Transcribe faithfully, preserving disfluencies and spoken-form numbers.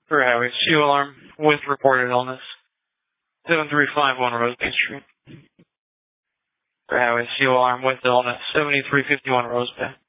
For highway C O alarm with reported illness. seven three five one Rose Bay Street. For highway C O alarm with illness. seventy-three fifty-one Rose Bay.